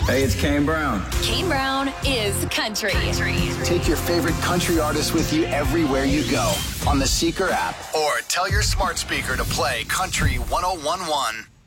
Hey, it's Kane Brown. Kane Brown is country. Take your favorite country artist with you everywhere you go on the Seeker app, or tell your smart speaker to play Country 101.1.